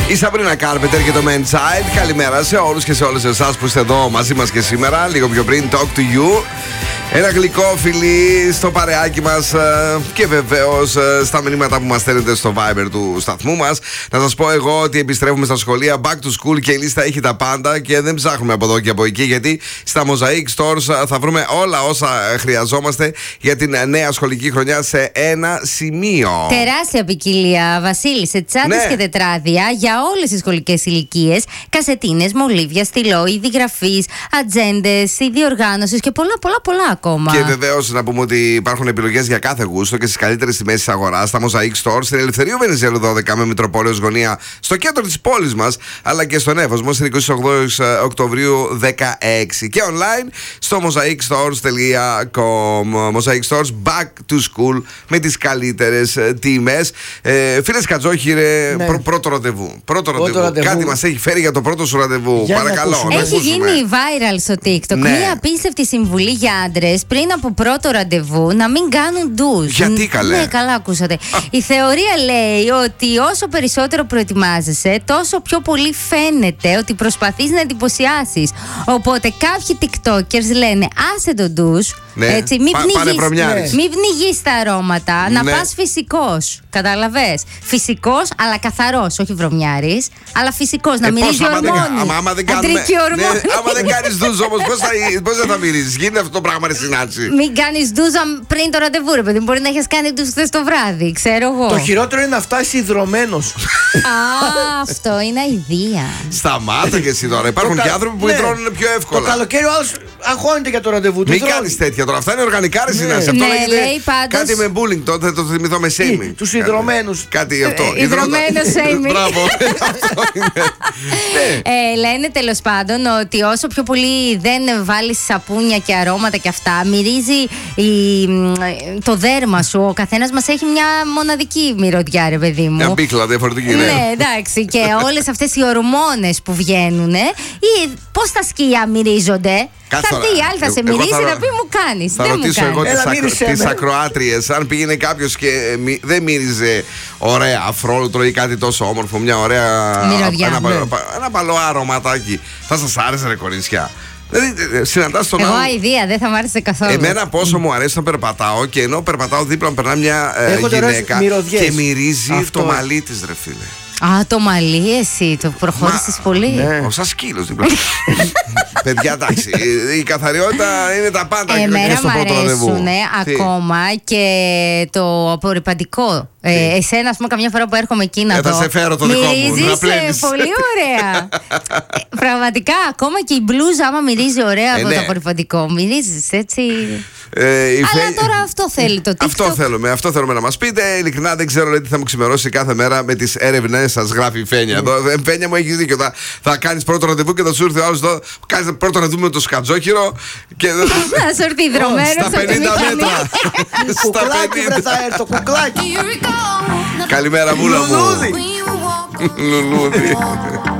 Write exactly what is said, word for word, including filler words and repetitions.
Η Σαμπρίνα Κάρπεντερ και το Man Child. Καλημέρα σε όλους και σε όλες εσάς που είστε εδώ μαζί μας και σήμερα. Λίγο πιο πριν, Talk to You. Ένα γλυκό φιλί στο παρεάκι μας και βεβαίως στα μηνύματα που μας στέλνετε στο Viber του σταθμού μας. Να σας πω εγώ ότι επιστρέφουμε στα σχολεία, back to school, και η λίστα έχει τα πάντα και δεν ψάχνουμε από εδώ και από εκεί, γιατί στα Mosaic Stores θα βρούμε όλα όσα χρειαζόμαστε για την νέα σχολική χρονιά σε ένα σημείο. Τεράστια ποικιλία, Βασίλη, σε τσάντες ναι. και τετράδια για όλες τις σχολικές ηλικίες, κασετίνες, μολύβια, στυλό, είδη γραφής, ατζέντες, είδη οργάνωσης και πολλά πολλά πολλά ακόμα. Και βεβαίως να πούμε ότι υπάρχουν επιλογές για κάθε γούστο και στις καλύτερες τιμές της αγοράς στα Mosaic Stores, στην Ελευθερίου Βενιζέλου δώδεκα με Μητροπόλεως γωνία στο κέντρο της πόλης μας, αλλά και στον Εύωσμο στην εικοστή ογδόη Οκτωβρίου δεκαέξι και online στο mosaic stores τελεία com. Mosaic Stores, back to school με τις καλύτερες τιμές. Ε, φίλες Κατζόχυρε, ναι. πρω, πρώτο ραντεβού. Πρώτο ραντεβού. ραντεβού. Κάτι μας έχει φέρει για το πρώτο σου ραντεβού. Για παρακαλώ. Έχει γίνει viral στο TikTok. Ναι. Μία απίστευτη συμβουλή για άντρες πριν από πρώτο ραντεβού να μην κάνουν ντους. Γιατί καλέ? Ναι, καλά ακούσατε. Η θεωρία λέει ότι όσο περισσότερο προετοιμάζεσαι, τόσο πιο πολύ φαίνεται ότι προσπαθείς να εντυπωσιάσεις. Οπότε κάποιοι TikTokers λένε άσε τον ντους. Ναι. Έτσι, μην Πα, πνιγείς, μην πνιγείς τα αρώματα, ναι. να πας φυσικός. Καταλαβες. Φυσικός, αλλά καθαρός, όχι βρωμιάρης, αλλά φυσικός, ε, να μυρίζει ορμόνη. Άμα, άμα δεν κάνουμε, ναι, άμα δεν κάνεις ντουζ όμως, πώς θα, πώς θα, θα μυρίζεις? Γίνεται αυτό το πράγμα, ρε συνάτσι. Μην κάνεις ντουζ πριν το ραντεβού, ρε παιδί. Μπορεί να έχεις κάνει ντουζ χθες το βράδυ, ξέρω εγώ. Το χειρότερο είναι να φτάσεις ιδρωμένος. Α, αυτό είναι αηδία. Σταμάτα και εσύ τώρα. Υπάρχουν και άνθρωποι που υδρώνουν πιο εύκολα. Το καλοκαίρι ο άλλος αγχώνεται για το ραντεβού. Μην κάνεις τέτοια τώρα. Αυτά είναι οργανικά, ρε συνάτσι. Αυτό λέγεται κάτι με bullying. Τότε θα το θυμηθώ με shaming. Τους ιδρωμένους. Κάτι αυτό. Ιδρωμένο shaming. Μπράβο. Λένε τέλος πάντων ότι όσο πιο πολύ δεν βάλεις σαπούνια και αρώματα και αυτά, μυρίζει το δέρμα σου. Ο καθένας μας έχει μια μοναδική μυρωδιά, ρε παιδί μου. Μια πίκλα διαφορετική, ναι. Ναι, εντάξει. Και όλες αυτές οι ορμόνες που βγαίνουν, ή πώς τα σκυλιά μυρίζονται. Θα έρθει η άλλη, θα σε μυρίσει, θα πει μου κάνεις. Θα ρωτήσω εγώ τις ακροάτριες, αν πήγαινε κάποιος και δεν μύριζε ωραία αφρόλουτρο ή κάτι τόσο όμορφο, μια ωραία μυρωδιά, ένα, ναι. ένα παλό αρωματάκι, θα σας άρεσε, ρε κορίτσια? Δηλαδή, συναντάς τον Εγώ άλλο. ιδέα, δεν θα μ' άρεσε καθόλου. Εμένα πόσο μου αρέσει να περπατάω, και ενώ περπατάω δίπλα μου περνά μια ε, γυναίκα και μυρίζει αυτό. Το μαλλί της, ρε φίλε. Α, το μαλλί, εσύ το προχώρησες πολύ. Ναι. Ο σαν σκύλος δίπλα. Παιδιά, εντάξει, η καθαριότητα είναι τα πάντα. Εμένα μ' αρέσουν ακόμα και το απορριπαντικό. Ε, εσένα, ας πούμε, καμιά φορά που έρχομαι εκεί να ε, δω, θα σε φέρω το δικό μου, να πλένεις. Πολύ ωραία. ε, πραγματικά, ακόμα και η μπλούζα, άμα μυρίζει ωραία από ε, ναι. το απορριπαντικό, μυρίζεις έτσι. Ε, Αλλά φε... τώρα αυτό θέλει το TikTok. Αυτό θέλουμε, αυτό θέλουμε να μας πείτε. Ειλικρινά δεν ξέρω τι θα μου ξημερώσει κάθε μέρα με τις έρευνες σας, γράφει η Φένια. Εδώ, ε, Φένια μου, έχεις δίκιο. Θα, θα κάνεις πρώτο ραντεβού και θα σου έρθει ο άλλος εδώ. Κάνεις πρώτο ραντεβού με το σκατζόχυρο. Και θα σου έρθει ιδρωμένος στα πενήντα μέτρα. Στα πενήντα μέτρα το κουκλάκι. Καλημέρα, Βούλα μου. Λουλούδι. Λουλούδι.